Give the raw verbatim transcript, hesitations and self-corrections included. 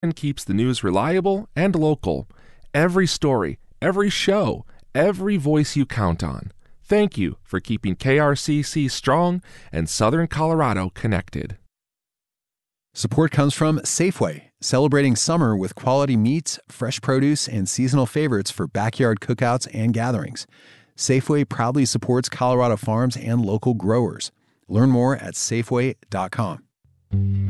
and keeps the news reliable and local. Every story, every show, every voice you count on. Thank you for keeping K R C C strong and Southern Colorado connected. Support comes from Safeway, celebrating summer with quality meats, fresh produce, and seasonal favorites for backyard cookouts and gatherings. Safeway proudly supports Colorado farms and local growers. Learn more at Safeway dot com.